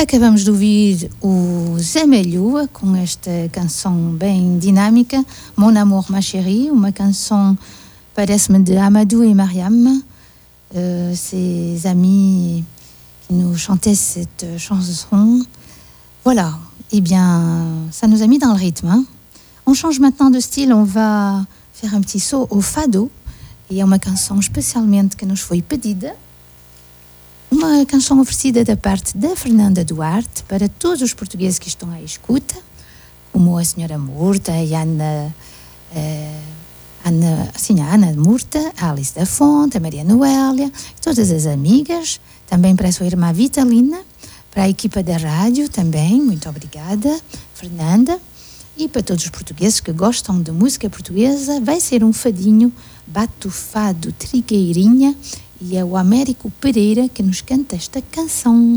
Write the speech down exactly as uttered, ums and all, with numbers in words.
Acabamos de ouvir o Zé Melhua com esta canção bem dinâmica, Mon Amour Ma Chérie, uma canção, parece-me, de Amadou et Mariam, euh, ses amis qui nous chantaient cette chanson. Voilà, eh bien, ça nous a mis dans le rythme. Hein? On change maintenant de style, on va faire un petit saut au fado, e é uma canção especialmente que nos foi pedida. Uma canção oferecida da parte da Fernanda Duarte para todos os portugueses que estão à escuta, como a senhora Murta, a Ana, a Ana, sim, a Ana Murta, a Alice da Fonte, a Maria Noélia, todas as amigas, também para a sua irmã Vitalina, para a equipa da rádio também, muito obrigada, Fernanda, e para todos os portugueses que gostam de música portuguesa. Vai ser um fadinho, Batufado Trigueirinha, e é o Américo Pereira que nos canta esta canção.